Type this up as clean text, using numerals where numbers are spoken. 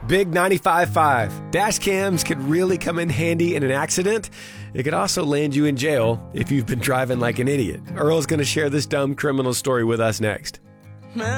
Big 95.5. Dash cams could really come in handy in an accident. It could also land you in jail if you've been driving like an idiot. Earl's going to share this dumb criminal story with us next.